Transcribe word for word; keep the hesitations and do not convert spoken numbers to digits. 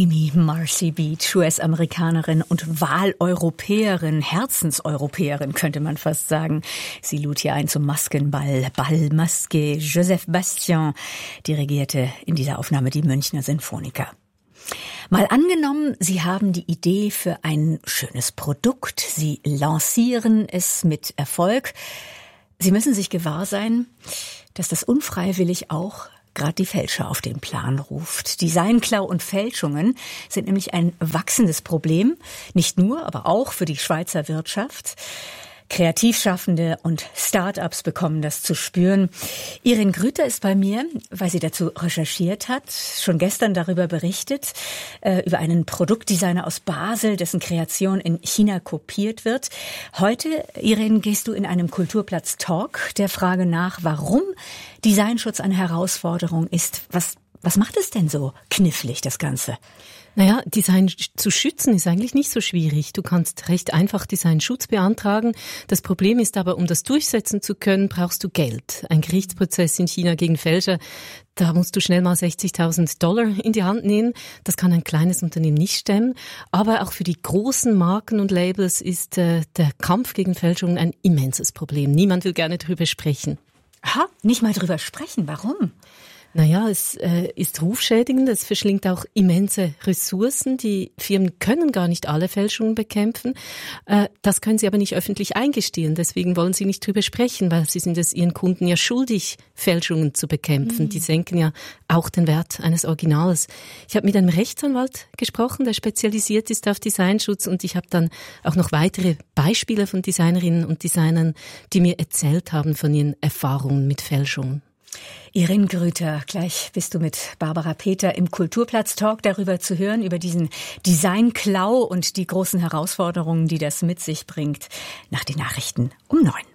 Amy Marcy Beach, U S-Amerikanerin und Wahleuropäerin, Herzenseuropäerin könnte man fast sagen. Sie lud hier ein zum Maskenball, Bal Masqué. Joseph Bastian dirigierte in dieser Aufnahme die Münchner Sinfoniker. Mal angenommen, Sie haben die Idee für ein schönes Produkt. Sie lancieren es mit Erfolg. Sie müssen sich gewahr sein, dass das unfreiwillig auch gerade die Fälscher auf den Plan ruft. Designklau und Fälschungen sind nämlich ein wachsendes Problem, nicht nur, aber auch für die Schweizer Wirtschaft. Kreativschaffende und Start-ups bekommen das zu spüren. Irin Grüter ist bei mir, weil sie dazu recherchiert hat, schon gestern darüber berichtet, äh, über einen Produktdesigner aus Basel, dessen Kreation in China kopiert wird. Heute, Irin, gehst du in einem Kulturplatz-Talk der Frage nach, warum Designschutz eine Herausforderung ist. Was, was macht es denn so knifflig, das Ganze? Naja, Design zu schützen ist eigentlich nicht so schwierig. Du kannst recht einfach Designschutz beantragen. Das Problem ist aber, um das durchsetzen zu können, brauchst du Geld. Ein Gerichtsprozess in China gegen Fälscher, da musst du schnell mal sechzigtausend Dollar in die Hand nehmen. Das kann ein kleines Unternehmen nicht stemmen. Aber auch für die großen Marken und Labels ist äh, der Kampf gegen Fälschungen ein immenses Problem. Niemand will gerne drüber sprechen. Aha, nicht mal drüber sprechen. Warum? Naja, es äh, ist rufschädigend, es verschlingt auch immense Ressourcen. Die Firmen können gar nicht alle Fälschungen bekämpfen. Äh, das können sie aber nicht öffentlich eingestehen. Deswegen wollen sie nicht drüber sprechen, weil sie sind es ihren Kunden ja schuldig, Fälschungen zu bekämpfen. Mhm. Die senken ja auch den Wert eines Originals. Ich habe mit einem Rechtsanwalt gesprochen, der spezialisiert ist auf Designschutz, und ich habe dann auch noch weitere Beispiele von Designerinnen und Designern, die mir erzählt haben von ihren Erfahrungen mit Fälschungen. Irin Grüter, gleich bist du mit Barbara Peter im Kulturplatz-Talk darüber zu hören, über diesen Designklau und die großen Herausforderungen, die das mit sich bringt, nach den Nachrichten um neun.